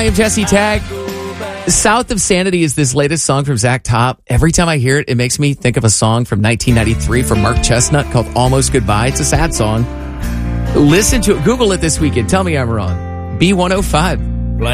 I'm Jesse Tagg. South of Sanity is this latest song from Zach Top. Every time I hear it, it makes me think of a song from 1993 from Mark Chestnut called Almost Goodbye. It's a sad song. Listen to it. Google it this weekend. Tell me I'm wrong. B105.